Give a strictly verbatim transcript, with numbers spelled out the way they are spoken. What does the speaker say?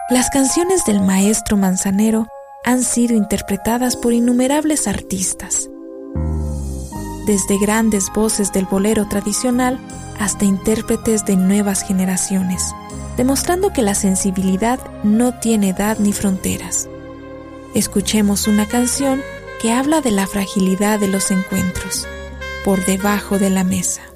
Las canciones del maestro Manzanero han sido interpretadas por innumerables artistas, desde grandes voces del bolero tradicional hasta intérpretes de nuevas generaciones, demostrando que la sensibilidad no tiene edad ni fronteras. Escuchemos una canción que habla de la fragilidad de los encuentros, Por debajo de la mesa.